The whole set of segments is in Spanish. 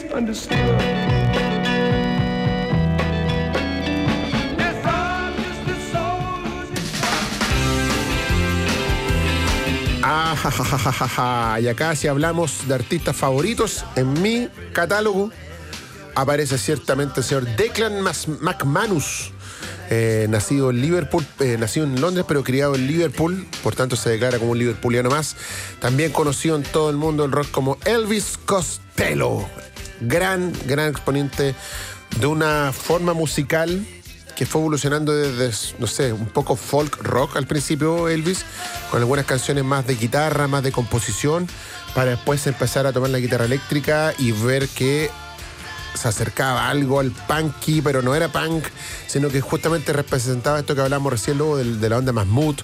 misunderstood. Y acá, si hablamos de artistas favoritos, en mi catálogo aparece ciertamente el señor Declan McManus, nacido en Liverpool, nacido en Londres, pero criado en Liverpool, por tanto se declara como un liverpuliano más. También conocido en todo el mundo del rock como Elvis Costello, gran exponente de una forma musical que fue evolucionando desde, no sé, un poco folk rock al principio, Elvis, con algunas canciones más de guitarra, más de composición, para después empezar a tomar la guitarra eléctrica y ver que se acercaba algo al punky, pero no era punk, sino que justamente representaba esto que hablamos recién luego de la onda más mood,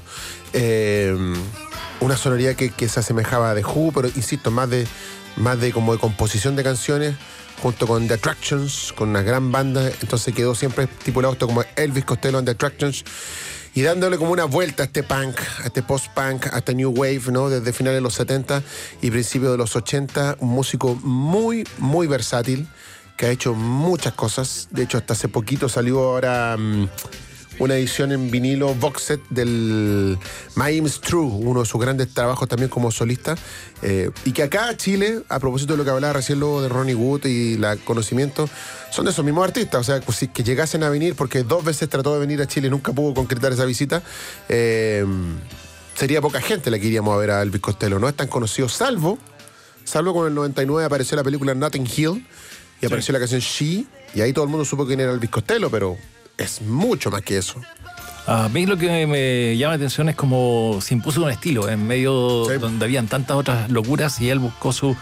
una sonoridad que se asemejaba a The Who, pero insisto, más de como de composición de canciones, junto con The Attractions, con una gran banda. Entonces quedó siempre estipulado esto como Elvis Costello and The Attractions, y dándole como una vuelta a este punk, a este post-punk, a este new wave, ¿no? Desde finales de los 70 y principios de los 80, un músico muy versátil, que ha hecho muchas cosas. De hecho, hasta hace poquito salió ahora una edición en vinilo box set del My Aim Is True, uno de sus grandes trabajos también como solista, y que acá Chile, a propósito de lo que hablaba recién luego de Ronnie Wood y el conocimiento, son de esos mismos artistas. O sea, pues, si que llegasen a venir, porque 2 veces trató de venir a Chile y nunca pudo concretar esa visita, sería poca gente la que iríamos a ver a Elvis Costello. No es tan conocido, salvo con el 99 apareció la película Notting Hill y apareció la canción She, y ahí todo el mundo supo quién era Elvis Costello, pero es mucho más que eso. A mí lo que me llama la atención es como se impuso un estilo en medio donde habían tantas otras locuras, y él buscó su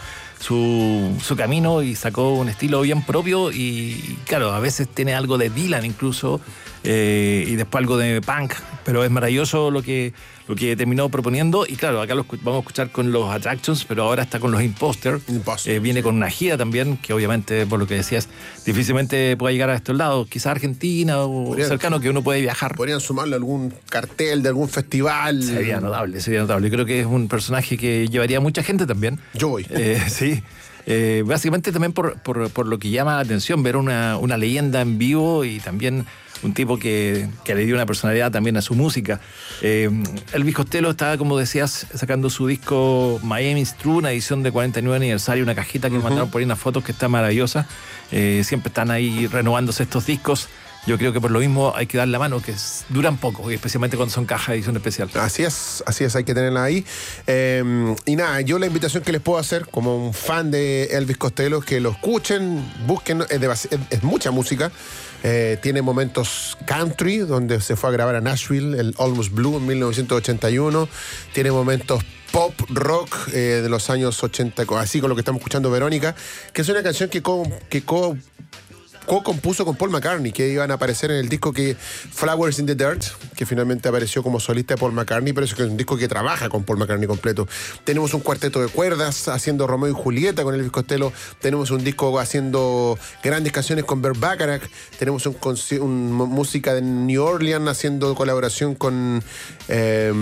camino y sacó un estilo bien propio. Y claro, a veces tiene algo de Dylan incluso, y después algo de punk, pero es maravilloso lo que terminó proponiendo. Y claro, acá vamos a escuchar con los Attractions, pero ahora está con los Imposter. Viene con una gira también, que obviamente, por lo que decías, difícilmente pueda llegar a estos lados, quizás Argentina o cercano, que uno puede viajar. Podrían sumarle algún cartel de algún festival. Sería notable. Creo que es un personaje que llevaría a mucha gente también. Yo voy. Sí. Básicamente también por lo que llama la atención, ver una leyenda en vivo, y también un tipo que le dio una personalidad también a su música. Elvis Costello está, como decías, sacando su disco Miami is True, una edición de 49 aniversario, una cajita que mandaron por ahí, unas fotos que está maravillosa. Siempre están ahí renovándose estos discos. Yo creo que por lo mismo hay que dar la mano, que duran poco, y especialmente cuando son cajas de edición especial. Así es, hay que tenerla ahí. Y nada, yo la invitación que les puedo hacer como un fan de Elvis Costello es que lo escuchen, busquen, es mucha música. Tiene momentos country, donde se fue a grabar a Nashville, el Almost Blue en 1981. Tiene momentos pop rock de los años 80, así con lo que estamos escuchando, Verónica, que es una canción que co-compuso con Paul McCartney, que iban a aparecer en el disco Flowers in the Dirt, que finalmente apareció como solista de Paul McCartney, pero es que es un disco que trabaja con Paul McCartney completo. Tenemos un cuarteto de cuerdas haciendo Romeo y Julieta con Elvis Costello, tenemos un disco haciendo grandes canciones con Burt Bacharach, tenemos un música de New Orleans haciendo colaboración con se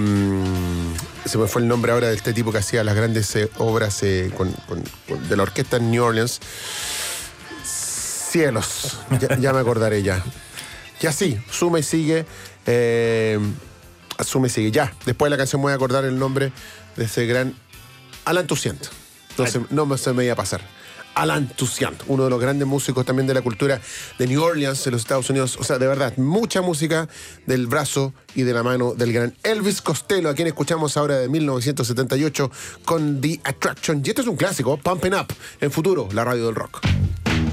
me fue el nombre ahora de este tipo que hacía las grandes obras de la orquesta en New Orleans. Cielos, ya me acordaré ya. Ya sí, suma y sigue. Ya. Después de la canción me voy a acordar el nombre de ese gran Alan Toussaint. Entonces no se me iba a pasar. Alan Toussaint, uno de los grandes músicos también de la cultura de New Orleans, en los Estados Unidos. O sea, de verdad, mucha música del brazo y de la mano del gran Elvis Costello, a quien escuchamos ahora de 1978 con The Attraction. Y este es un clásico, Pumpin' Up, en Futuro, la radio del rock.